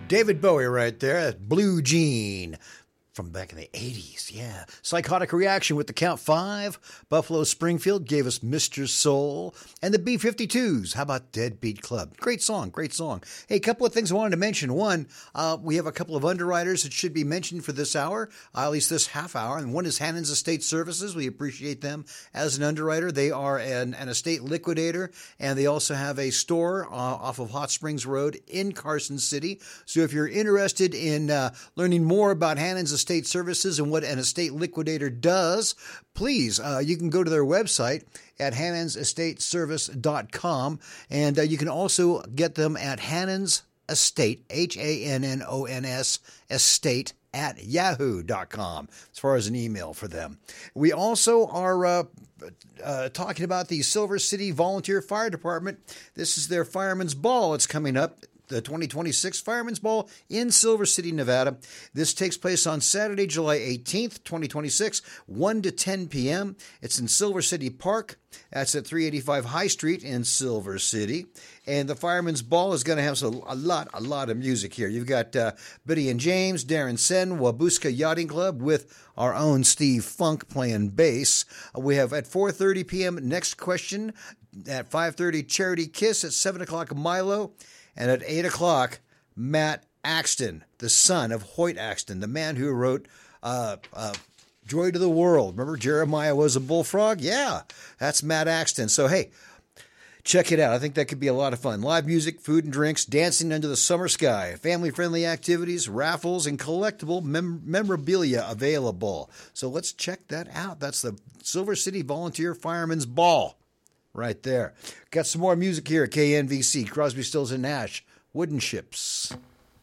David Bowie right there. That's Blue Jean from back in the 80s. Yeah. Psychotic Reaction with the Count 5. Buffalo Springfield gave us Mr. Soul. And the B-52s. How about Deadbeat Club? Great song. Great song. Hey, a couple of things I wanted to mention. One, we have a couple of underwriters that should be mentioned for this hour, at least this half hour. And one is Hannon's Estate Services. We appreciate them as an underwriter. They are an estate liquidator, and they also have a store off of Hot Springs Road in Carson City. So if you're interested in learning more about Hannon's Estate Services and what an estate liquidator does, please, you can go to their website at hannonsestateservice.com, and you can also get them at Hannon's Estate, Hannons Estate, at yahoo.com as far as an email for them. We also are talking about the Silver City Volunteer Fire Department. This is their Fireman's Ball. It's coming up. The 2026 Fireman's Ball in Silver City, Nevada. This takes place on Saturday, July 18th, 2026, 1 to 10 p.m. It's in Silver City Park. That's at 385 High Street in Silver City. And the Fireman's Ball is going to have a lot of music here. You've got Biddy and James, Darren Sen, Wabuska Yachting Club with our own Steve Funk playing bass. We have at 4:30 p.m. Next Question. At 5:30, Charity Kiss. At 7 o'clock, Milo. And at 8 o'clock, Matt Axton, the son of Hoyt Axton, the man who wrote Joy to the World. Remember Jeremiah was a bullfrog? Yeah, that's Matt Axton. So, hey, check it out. I think that could be a lot of fun. Live music, food and drinks, dancing under the summer sky, family-friendly activities, raffles, and collectible memorabilia available. So let's check that out. That's the Silver City Volunteer Fireman's Ball. Right there. Got some more music here at KNVC, Crosby, Stills, and Nash, Wooden Ships.